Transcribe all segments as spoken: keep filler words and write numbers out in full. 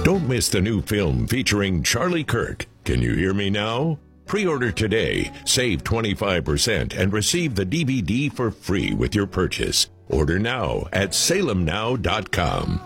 Don't miss the new film featuring Charlie Kirk. Can you hear me now? Pre-order today, save twenty-five percent, and receive the D V D for free with your purchase. Order now at salem now dot com.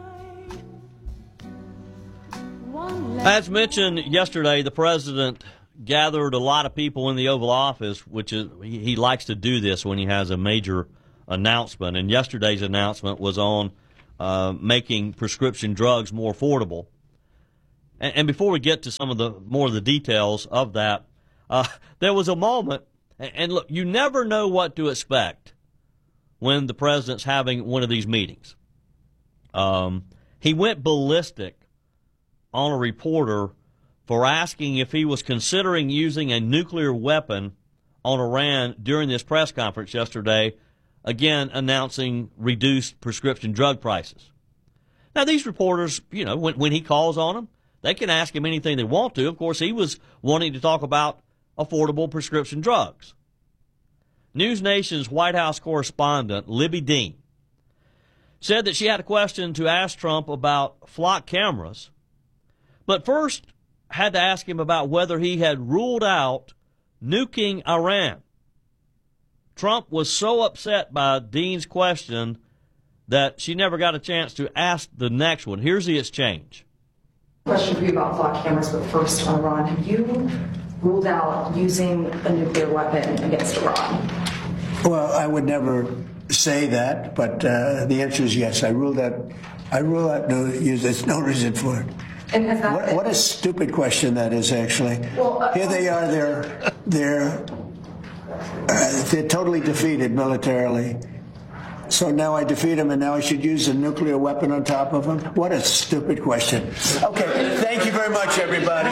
As mentioned yesterday, the president gathered a lot of people in the Oval Office, which is he, he likes to do this when he has a major announcement. And yesterday's announcement was on uh, making prescription drugs more affordable. And, and before we get to some of the more of the details of that, uh, there was a moment, and, and look, you never know what to expect when the president's having one of these meetings. Um, he went ballistic on a reporter for asking if he was considering using a nuclear weapon on Iran during this press conference yesterday, again announcing reduced prescription drug prices. Now, these reporters, you know, when, when he calls on them, they can ask him anything they want to. Of course, he was wanting to talk about affordable prescription drugs. News Nation's White House correspondent, Libby Dean, said that she had a question to ask Trump about flock cameras, but first had to ask him about whether he had ruled out nuking Iran. Trump was so upset by Dean's question that she never got a chance to ask the next one. Here's the exchange. Question for you about flock cameras, but first on Iran. Have you ruled out using a nuclear weapon against Iran? Well, I would never say that, but uh, the answer is yes. I ruled out. I rule out no use. There's no reason for it. And has that what, been... what a stupid question that is, actually. Well, uh, Here they are. They're they're uh, they're totally defeated militarily. So now I defeat them, and now I should use a nuclear weapon on top of them? What a stupid question. Okay, thank you very much, everybody.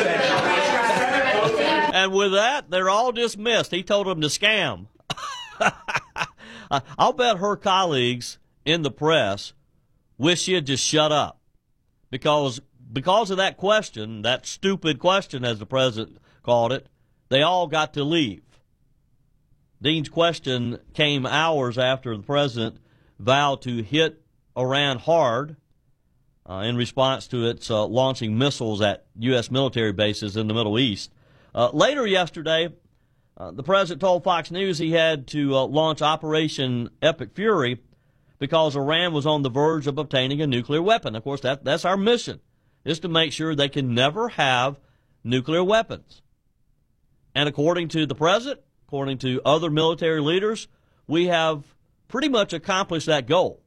And with that, they're all dismissed. He told them to scam. I'll bet her colleagues in the press wish she had just shut up. Because because of that question, that stupid question, as the president called it, they all got to leave. Dean's question came hours after the president vowed to hit Iran hard uh, in response to its uh, launching missiles at U S military bases in the Middle East. Uh, later yesterday, uh, the president told Fox News he had to uh, launch Operation Epic Fury because Iran was on the verge of obtaining a nuclear weapon. Of course, that, that's our mission, is to make sure they can never have nuclear weapons. And according to the president, according to other military leaders, we have pretty much accomplished that goal.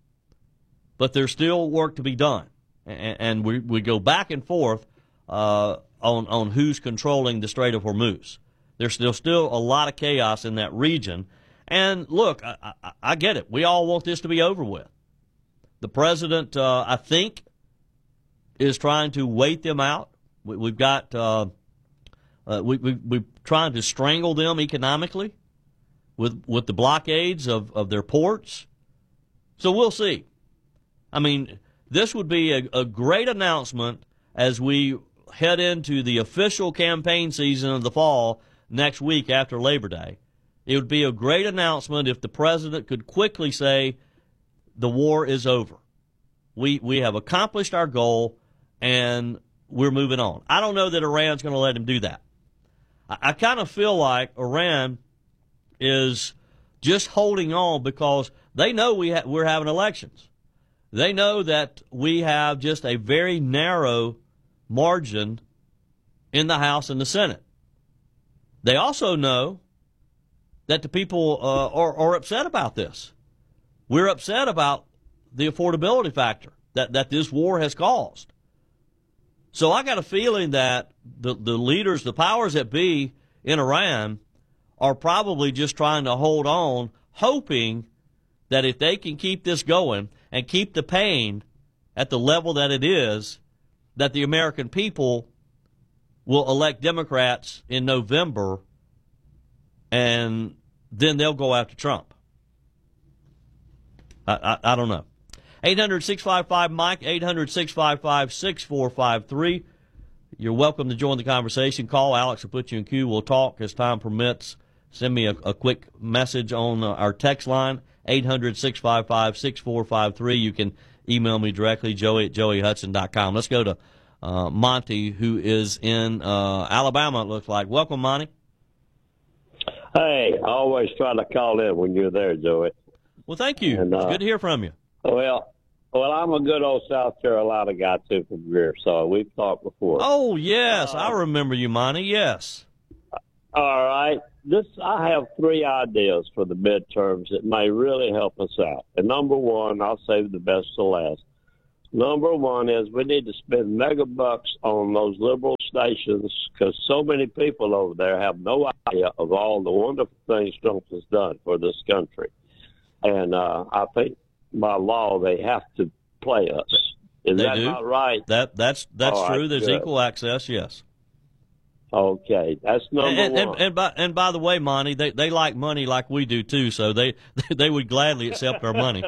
But there's still work to be done. And, and we, we go back and forth uh, on, on who's controlling the Strait of Hormuz. There's still, still a lot of chaos in that region. And look, I, I, I get it. We all want this to be over with. The president, uh, I think, is trying to wait them out. We, we've got... Uh, Uh, we, we, we're trying to strangle them economically with with the blockades of, of their ports. So we'll see. I mean, this would be a, a great announcement as we head into the official campaign season of the fall next week after Labor Day. It would be a great announcement if the president could quickly say the war is over. We we have accomplished our goal and we're moving on. I don't know that Iran's going to let him do that. I kind of feel like Iran is just holding on because they know we ha- we're having elections. They know that we have just a very narrow margin in the House and the Senate. They also know that the people uh, are, are upset about this. We're upset about the affordability factor that, that this war has caused. So I got a feeling that the, the leaders, the powers that be in Iran, are probably just trying to hold on, hoping that if they can keep this going and keep the pain at the level that it is, that the American people will elect Democrats in November, and then they'll go after Trump. I, I, I don't know. eight hundred, six five five, Mike, eight hundred, six five five, six four five three. You're welcome to join the conversation. Call Alex will put you in queue. We'll talk as time permits. Send me a, a quick message on uh, our text line, eight hundred, six five five, six four five three. You can email me directly, joey at joey hudson dot com. Let's go to uh, Monty, who is in uh, Alabama, it looks like. Welcome, Monty. Hey, I always try to call in when you're there, Joey. Well, thank you. And, uh, it's good to hear from you. Well, well, I'm a good old South Carolina guy, too, from Greer, so we've talked before. Oh, yes. Uh, I remember you, Monty. Yes. All right. This I have three ideas for the midterms that may really help us out. And number one, I'll save the best to last. Number one is we need to spend mega bucks on those liberal stations because so many people over there have no idea of all the wonderful things Trump has done for this country. And uh, I think by law they have to play us. Is They that do. not right? That that's that's All right, true. There's good. equal access. Yes. Okay, that's number And, and, one. and, and by and by the way, Monty, they they like money like we do too. So they they would gladly accept our money.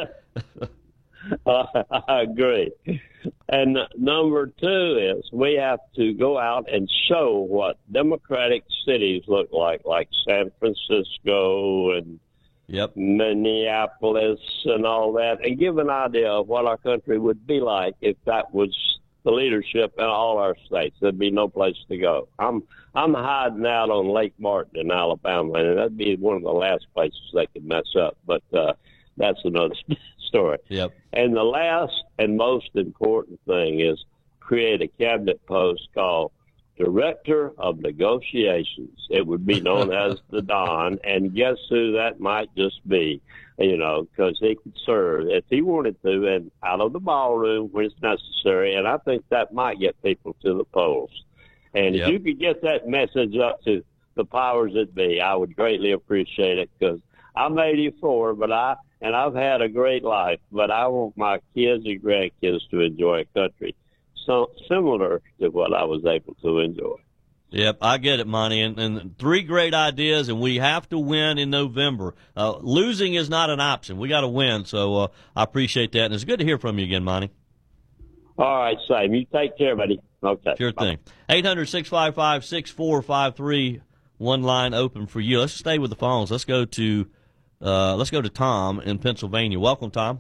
Uh, I agree. And number two is we have to go out and show what democratic cities look like, like San Francisco and Yep. Minneapolis and all that, and give an idea of what our country would be like if that was the leadership in all our states. There'd be no place to go. I'm I'm hiding out on Lake Martin in Alabama, and that'd be one of the last places they could mess up. But uh, that's another story. Yep. And the last and most important thing is create a cabinet post called Director of Negotiations. It would be known as the Don, and guess who that might just be, you know, because he could serve if he wanted to and out of the ballroom when it's necessary, and I think that might get people to the polls. And Yep. if you could get that message up to the powers that be, I would greatly appreciate it because I'm eighty-four, but I and I've had a great life, but I want my kids and grandkids to enjoy a country so similar to what I was able to enjoy. Yep, I get it, Monty. And, and three great ideas, and we have to win in November. Uh, losing is not an option. We got to win, so uh, I appreciate that. And it's good to hear from you again, Monty. All right, Sam. You take care, buddy. Okay. Sure thing. eight hundred, six five five, six four five three, one line open for you. Let's stay with the phones. Let's go to uh, let's go to Tom in Pennsylvania. Welcome, Tom.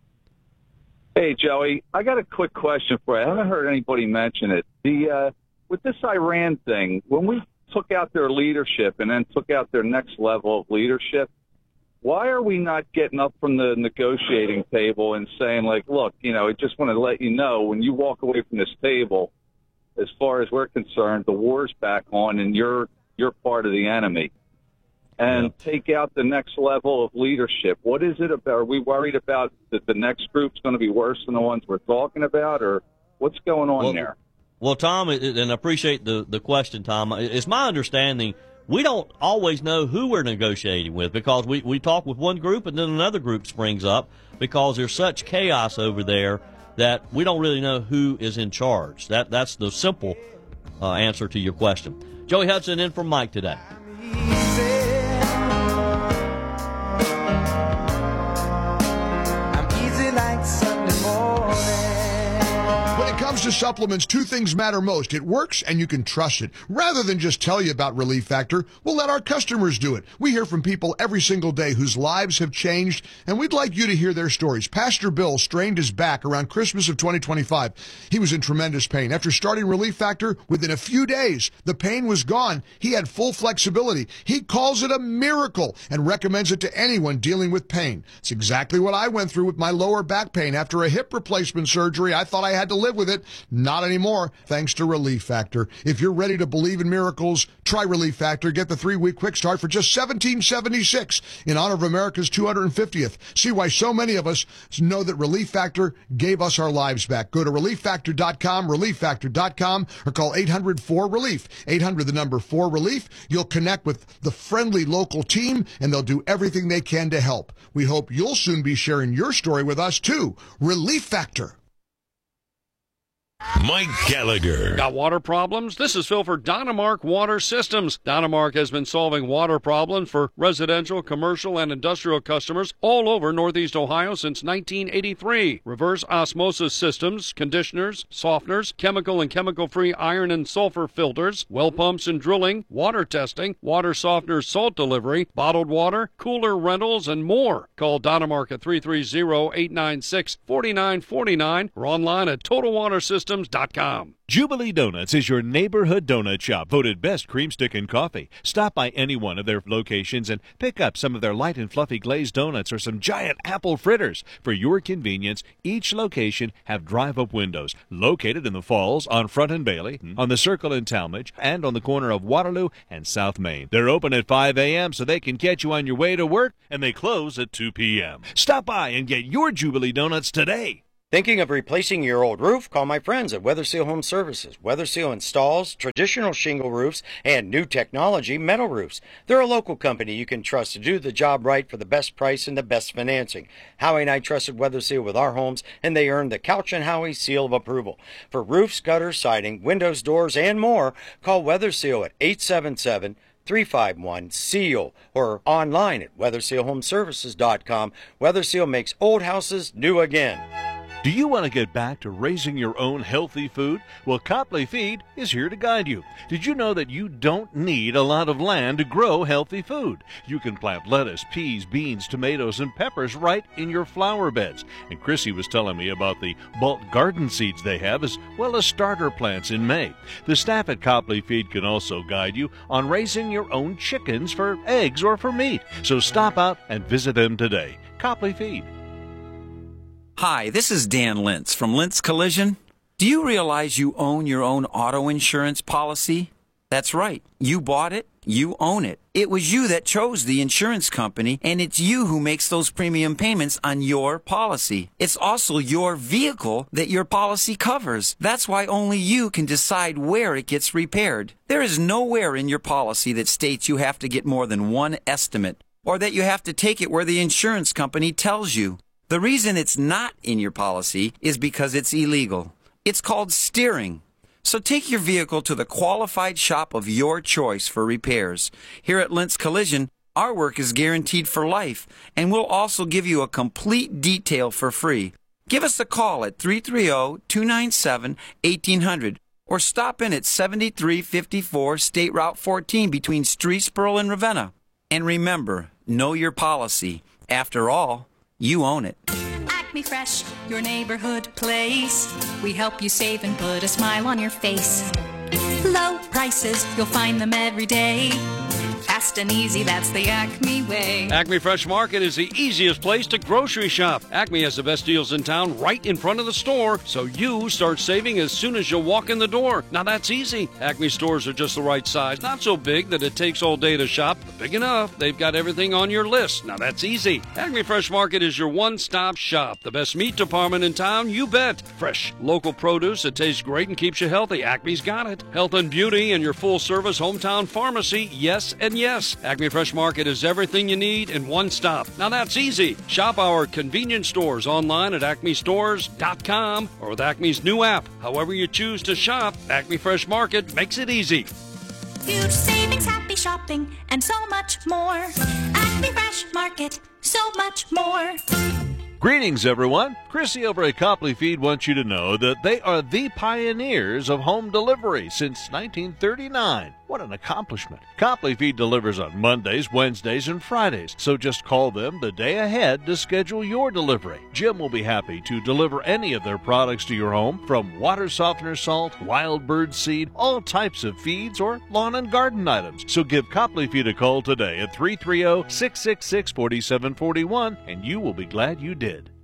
Hey, Joey, I got a quick question for you. I haven't heard anybody mention it. The uh, with this Iran thing, when we took out their leadership and then took out their next level of leadership, why are we not getting up from the negotiating table and saying, like, look, you know, I just want to let you know, when you walk away from this table, as far as we're concerned, the war's back on and you're you're part of the enemy. And Yeah. take out the next level of leadership. What is it about? Are we worried about that the next group's going to be worse than the ones we're talking about, or what's going on Well, there? Well, Tom, and I appreciate the, the question, Tom. It's my understanding we don't always know who we're negotiating with because we, we talk with one group and then another group springs up because there's such chaos over there that we don't really know who is in charge. That That's the simple uh, answer to your question. Joey Hudson in for Mike today. When it comes to supplements, two things matter most. It works and you can trust it. Rather than just tell you about Relief Factor, we'll let our customers do it. We hear from people every single day whose lives have changed, and we'd like you to hear their stories. Pastor Bill strained his back around Christmas of twenty twenty-five. He was in tremendous pain. After starting Relief Factor, within a few days, the pain was gone. He had full flexibility. He calls it a miracle and recommends it to anyone dealing with pain. It's exactly what I went through with my lower back pain. After a hip replacement surgery, I thought I had to live with it. Not anymore, thanks to Relief Factor. If you're ready to believe in miracles, try Relief Factor. Get the three-week quick start for just seventeen seventy-six in honor of America's two hundred fiftieth. See why so many of us know that Relief Factor gave us our lives back. Go to relief factor dot com, relief factor dot com, or call eight hundred four relief. eight hundred, the number four relief. You'll connect with the friendly local team, and they'll do everything they can to help. We hope you'll soon be sharing your story with us, too. Relief Factor. Mike Gallagher. Got water problems? This is Phil for Dynamark Water Systems. Dynamark has been solving water problems for residential, commercial, and industrial customers all over Northeast Ohio since nineteen eighty-three. Reverse osmosis systems, conditioners, softeners, chemical and chemical-free iron and sulfur filters, well pumps and drilling, water testing, water softener salt delivery, bottled water, cooler rentals, and more. Call Dynamark at three three zero, eight nine six, four nine four nine or online at total water systems dot com. Jubilee Donuts is your neighborhood donut shop, voted best cream stick and coffee. Stop by any one of their locations and pick up some of their light and fluffy glazed donuts or some giant apple fritters. For your convenience, each location have drive-up windows located in the Falls, on Front and Bailey, on the Circle in Talmadge, and on the corner of Waterloo and South Main. They're open at five a.m. so they can catch you on your way to work, and they close at two p.m. Stop by and get your Jubilee Donuts today. Thinking of replacing your old roof? Call my friends at Weather Seal Home Services. Weather Seal installs traditional shingle roofs and new technology metal roofs. They're a local company you can trust to do the job right for the best price and the best financing. Howie and I trusted Weather Seal with our homes, and they earned the Couch and Howie seal of approval. For roofs, gutters, siding, windows, doors, and more, call Weather Seal at eight seven seven, three five one, SEAL or online at weather seal home services dot com. Weather Seal makes old houses new again. Do you want to get back to raising your own healthy food? Well, Copley Feed is here to guide you. Did you know that you don't need a lot of land to grow healthy food? You can plant lettuce, peas, beans, tomatoes, and peppers right in your flower beds. And Chrissy was telling me about the bulk garden seeds they have, as well as starter plants in May. The staff at Copley Feed can also guide you on raising your own chickens for eggs or for meat. So stop out and visit them today. Copley Feed. Hi, this is Dan Lintz from Lintz Collision. Do you realize you own your own auto insurance policy? That's right. You bought it. You own it. It was you that chose the insurance company, and it's you who makes those premium payments on your policy. It's also your vehicle that your policy covers. That's why only you can decide where it gets repaired. There is nowhere in your policy that states you have to get more than one estimate, or that you have to take it where the insurance company tells you. The reason it's not in your policy is because it's illegal. It's called steering. So take your vehicle to the qualified shop of your choice for repairs. Here at Lintz Collision, our work is guaranteed for life, and we'll also give you a complete detail for free. Give us a call at three three zero, two nine seven, one eight zero zero or stop in at seventy-three fifty-four State Route fourteen between Streetsboro and Ravenna. And remember, know your policy. After all, you own it. Acme Fresh, your neighborhood place. We help you save and put a smile on your face. Low prices, you'll find them every day. Fast and easy, that's the Acme way. Acme Fresh Market is the easiest place to grocery shop. Acme has the best deals in town right in front of the store, so you start saving as soon as you walk in the door. Now that's easy. Acme stores are just the right size, not so big that it takes all day to shop, but big enough they've got everything on your list. Now that's easy. Acme Fresh Market is your one-stop shop. The best meat department in town, you bet. Fresh, local produce that tastes great and keeps you healthy. Acme's got it. Health and beauty and your full-service hometown pharmacy, yes and yes. Acme Fresh Market is everything you need in one stop. Now that's easy. Shop our convenience stores online at acme stores dot com or with Acme's new app. However you choose to shop, Acme Fresh Market makes it easy. Huge savings, happy shopping, and so much more. Acme Fresh Market, so much more. Greetings, everyone. Chrissy over at Copley Feed wants you to know that they are the pioneers of home delivery since nineteen thirty-nine. What an accomplishment. Copley Feed delivers on Mondays, Wednesdays, and Fridays, so just call them the day ahead to schedule your delivery. Jim will be happy to deliver any of their products to your home, from water softener salt, wild bird seed, all types of feeds, or lawn and garden items. So give Copley Feed a call today at three three zero, six six six, four seven four one, and you will be glad you did.